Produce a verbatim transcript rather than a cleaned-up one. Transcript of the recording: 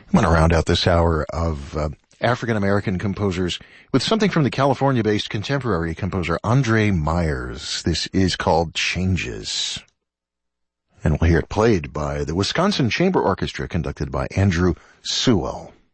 I'm going to round out this hour of uh, African-American composers with something from the California-based contemporary composer Andre Myers. This is called Changes. And we'll hear it played by the Wisconsin Chamber Orchestra, conducted by Andrew Sewell.